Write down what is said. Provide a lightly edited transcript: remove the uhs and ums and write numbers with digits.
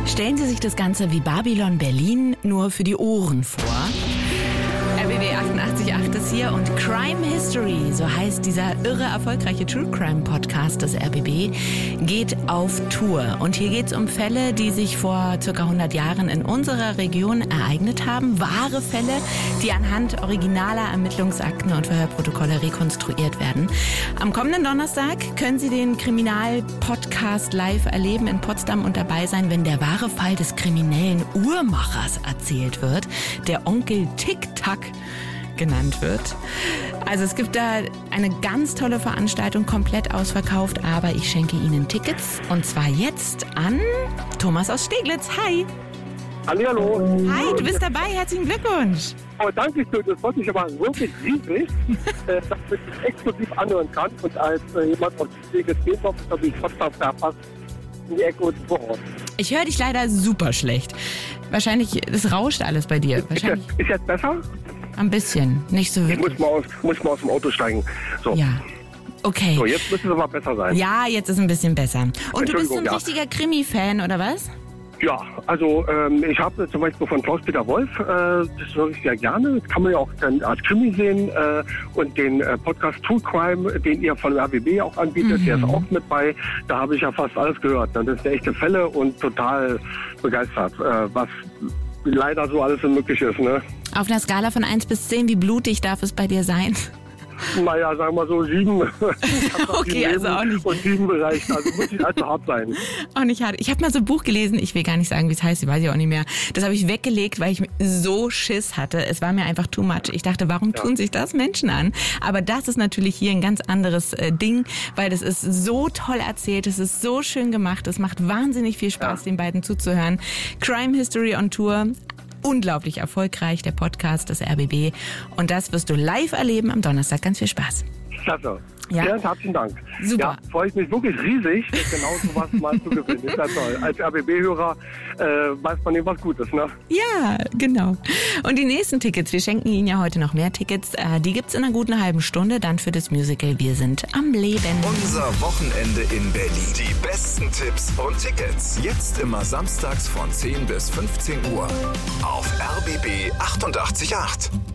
Stellen Sie sich das Ganze wie Babylon Berlin nur für die Ohren vor. RBB 88.8 ist hier und Crime History, so heißt dieser irre erfolgreiche True Crime Podcast des RBB, geht auf Tour. Und hier geht es um Fälle, die sich vor ca. 100 Jahren in unserer Region ereignet haben. Wahre Fälle, die anhand originaler Ermittlungsakten und Verhörprotokolle rekonstruiert werden. Am kommenden Donnerstag können Sie den Kriminal-Podcast live erleben in Potsdam und dabei sein, wenn der wahre Fall des kriminellen Uhrmachers erzählt wird, der Onkel Tic-Tac genannt wird. Also es gibt da eine ganz tolle Veranstaltung, komplett ausverkauft, aber ich schenke Ihnen Tickets und zwar jetzt an Thomas aus Steglitz. Hi! Hallihallo! Hi, du bist dabei, herzlichen Glückwunsch! Oh, danke schön, das freut mich aber wirklich riesig, dass ich das exklusiv anhören kann und als jemand aus Steglitz geht, dass ich Potsdam verpasst in die Ecke und vor Ort. Ich höre dich leider super schlecht. Wahrscheinlich, es rauscht alles bei dir. Wahrscheinlich Ist jetzt besser? ein bisschen, nicht so wirklich. Ich muss mal aus dem Auto steigen. So. Ja, okay. So, jetzt müsste es aber besser sein. Ja, jetzt ist ein bisschen besser. Und du bist so ein Entschuldigung, ja. richtiger Krimi-Fan, oder was? Ja, also ich habe zum Beispiel von Klaus-Peter Wolf, das höre ich sehr gerne. Das kann man ja auch dann als Krimi sehen. Und den Podcast True Crime, den ihr von der RBB auch anbietet, der ist auch mit bei. Da habe ich ja fast alles gehört. Das sind echte Fälle und total begeistert, was leider so alles so möglich ist, ne? Auf einer Skala von 1 bis 10, wie blutig darf es bei dir sein? Naja, sagen wir so 7. Okay, also auch nicht. Und 7 bereicht, also muss nicht allzu hart sein. Auch nicht hart. Ich habe mal so ein Buch gelesen, ich will gar nicht sagen, wie es heißt, weiß ich auch nicht mehr. Das habe ich weggelegt, weil ich so Schiss hatte. Es war mir einfach too much. Ich dachte, warum tun sich das Menschen an? Aber das ist natürlich hier ein ganz anderes Ding, weil das ist so toll erzählt, es ist so schön gemacht, es macht wahnsinnig viel Spaß, den beiden zuzuhören. Crime History on Tour. Unglaublich erfolgreich, der Podcast des RBB. Und das wirst du live erleben am Donnerstag. Ganz viel Spaß. Klasse. Ja. Vielen herzlichen Dank. Super. Ja, freue ich mich wirklich riesig, genau sowas mal zu gewinnen. Ist ja toll. Als RBB-Hörer weiß man eben was Gutes, ne? Ja, genau. Und die nächsten Tickets, wir schenken Ihnen ja heute noch mehr Tickets, die gibt's in einer guten halben Stunde, dann für das Musical Wir sind am Leben. Unser Wochenende in Berlin. Die besten Tipps und Tickets. Jetzt immer samstags von 10 bis 15 Uhr. Auf RBB 88.8.